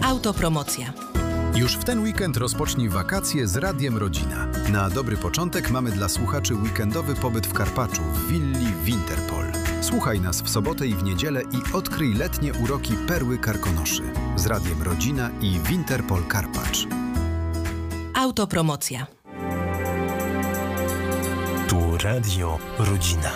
Autopromocja. Już w ten weekend rozpocznij wakacje z Radiem Rodzina. Na dobry początek mamy dla słuchaczy weekendowy pobyt w Karpaczu w willi Winterpol. Słuchaj nas w sobotę i w niedzielę i odkryj letnie uroki Perły Karkonoszy z Radiem Rodzina i Winterpol Karpacz. Autopromocja. Tu Radio Rodzina.